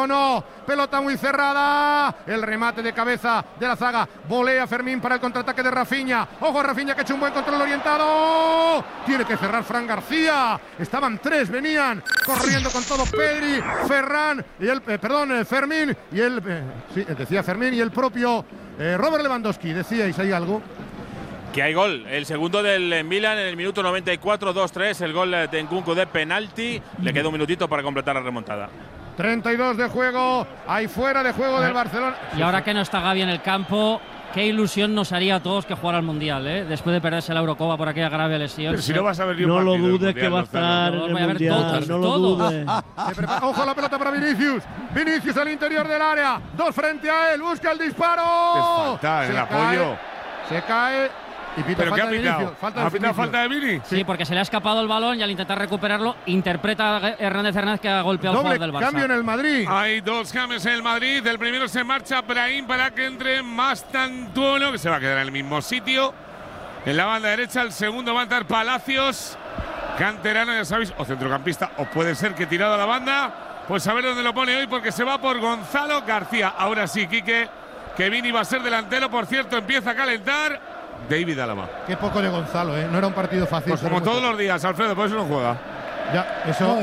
Tono, pelota muy cerrada, el remate de cabeza de la zaga, volea Fermín para el contraataque de Rafinha, ojo a Rafinha que ha hecho un buen control orientado, tiene que cerrar Fran García, estaban tres, venían corriendo con todo Pedri, Ferran y Fermín y decía Fermín y el propio Robert Lewandowski. ¿Decíais ahí algo? Que hay gol, el segundo del Milan en el minuto 94, 2-3, el gol de Nkunku de penalti. Le queda un minutito para completar la remontada. 32 de juego, hay fuera de juego del Barcelona. Y ahora que no está Gavi en el campo, qué ilusión nos haría a todos que jugara al Mundial, ¿eh? Después de perderse la Eurocopa por aquella grave lesión. Pero si no vas a ver ni un no partido lo dudes mundial, que va a estar en el Mundial, no lo dudes. Ojo la pelota para Vinicius. Vinicius al interior del área, dos frente a él, busca el disparo. Es falta, el apoyo. Se cae. Y pita ¿Pero qué falta ha de pitado? Vinicius, ¿Ha pitado falta de Vini? Sí, porque se le ha escapado el balón y al intentar recuperarlo, interpreta Hernández Hernández que ha golpeado al jugador del Barça. Cambio en el Madrid. Hay dos cambios en el Madrid. El primero se marcha Brahim para que entre Mastantuono, que se va a quedar en el mismo sitio. En la banda derecha, el segundo va a entrar Palacios, canterano, ya sabéis, o centrocampista, o puede ser que tirado a la banda. Pues a ver dónde lo pone hoy, porque se va por Gonzalo García. Ahora sí, Quique, que Vini va a ser delantero. Por cierto, empieza a calentar David Alaba. Qué poco de Gonzalo, ¿eh? No era un partido fácil. Pues como todos los días, Alfredo, por eso no juega. Ya,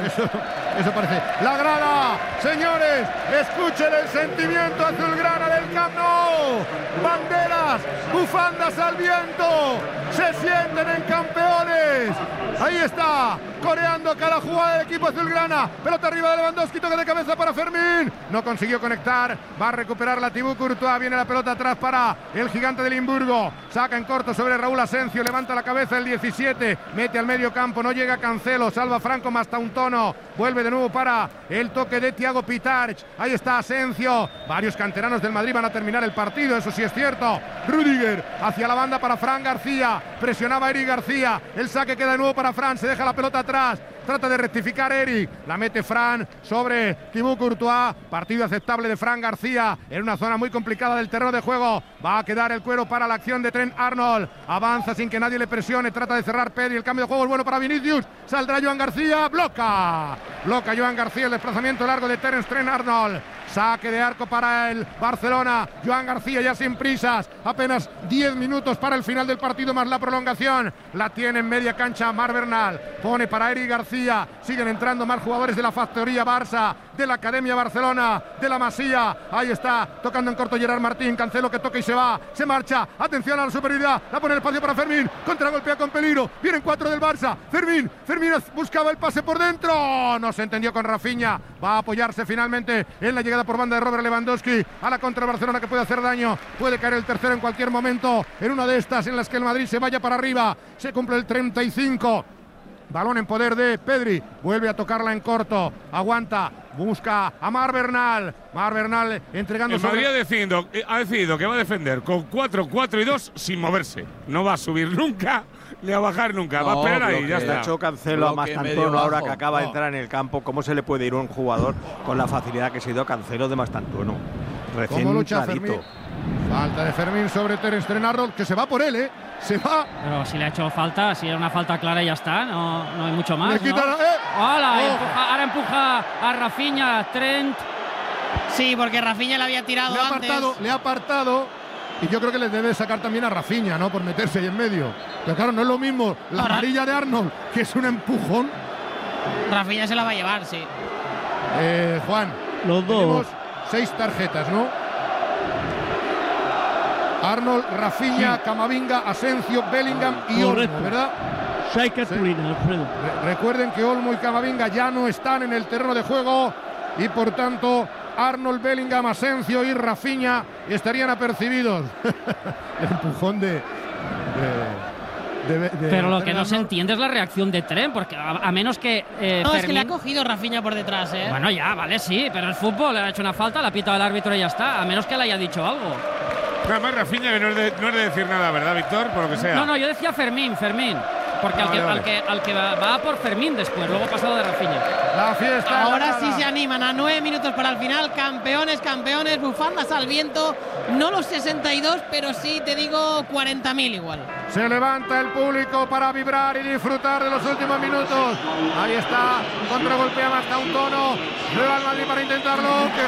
eso parece. La grada, señores, escuchen el sentimiento azulgrana del Camp Nou. Banderas, bufandas al viento, se sienten en campeones. Ahí está, coreando cada jugada del equipo azulgrana. Pelota arriba de Lewandowski, toque de cabeza para Fermín. No consiguió conectar, va a recuperar la Thibaut Courtois. Viene la pelota atrás para el gigante de Limburgo. Saca en corto sobre Raúl Asensio, levanta la cabeza el 17, mete al medio campo, no llega Cancelo, salva Franco Mastantuono. Vuelve de nuevo para el toque de Thiago Pitarch. Ahí está Asensio. Varios canteranos del Madrid van a terminar el partido, eso sí es cierto. Rüdiger hacia la banda para Fran García. Presionaba Eric García. El saque queda de nuevo para Fran. Se deja la pelota atrás. Trata de rectificar Eric. La mete Fran sobre Thibaut Courtois. Partido aceptable de Fran García en una zona muy complicada del terreno de juego. Va a quedar el cuero para la acción de Trent Arnold. Avanza sin que nadie le presione. Trata de cerrar Pedri. El cambio de juego es bueno para Vinicius. Saldrá Joan García. Bloca Joan García el desplazamiento largo de Terence Trent Arnold. Saque de arco para el Barcelona. Joan García ya sin prisas. Apenas 10 minutos para el final del partido más la prolongación. La tiene en media cancha Marc Bernal. Pone para Eric García. Siguen entrando más jugadores de la factoría Barça, de la Academia Barcelona, de la Masía. Ahí está, tocando en corto Gerard Martín. Cancelo que toca y se va. Se marcha. Atención a la superioridad. La pone el espacio para Fermín. Contragolpea con peligro. Vienen 4 del Barça. Fermín buscaba el pase por dentro. No se entendió con Rafinha. Va a apoyarse finalmente en la llegada por banda de Robert Lewandowski a la contra Barcelona, que puede hacer daño. Puede caer el tercero en cualquier momento en una de estas en las que el Madrid se vaya para arriba. Se cumple el 35. Balón en poder de Pedri. Vuelve a tocarla en corto. Aguanta. Busca a Marc Bernal. Marc Bernal entregando. El Madrid ha decidido que va a defender con 4-4-2 sin moverse. No va a subir nunca ni a bajar nunca. Va a esperar ahí, ya está. Ha hecho Cancelo a Mastantuono ahora que acaba de entrar en el campo. ¿Cómo se le puede ir a un jugador con la facilidad que se ha ido Cancelo de Mastantuono? ¿Cómo lucha Fermín? Falta de Fermín sobre Terence Trent Arnold, que se va por él, ¿eh? Se va. Pero si le ha hecho falta, si era una falta clara y ya está, no hay mucho más. Le quita ¿no? Ahora empuja a Rafinha, Trent. Sí, porque Rafinha le había tirado antes. Le ha apartado. Y yo creo que le debe sacar también a Rafinha, ¿no? Por meterse ahí en medio. Pero claro, no es lo mismo la amarilla de Arnold, que es un empujón. Rafinha se la va a llevar, sí. Juan. Los dos. Tenemos 6 tarjetas, ¿no? Arnold, Rafinha, sí. Camavinga, Asensio, Bellingham y Olmo, ¿verdad? 6 cartulinas, Alfredo. Recuerden que Olmo y Camavinga ya no están en el terreno de juego y por tanto Arnold, Bellingham, Asensio y Rafinha estarían apercibidos. El empujón pero lo que no se entiende es la reacción de Trent, porque a menos que no, es que le ha cogido Rafinha por detrás, ¿eh? Bueno, ya, vale, sí, pero el fútbol le ha hecho una falta, la ha pitado el árbitro y ya está, a menos que le haya dicho algo. Además, Rafinha, que no es de decir nada, ¿verdad, Víctor? Por lo que sea. No, yo decía Fermín. Porque al que va por Fermín después, luego pasado de Rafinha. La fiesta. Ahora sí se animan a 9 minutos para el final. Campeones, bufandas al viento. No los 62, pero sí, te digo, 40.000 igual. Se levanta el público para vibrar y disfrutar de los últimos minutos. Ahí está, contragolpea Mastantuono. Nueva al Madrid para intentarlo.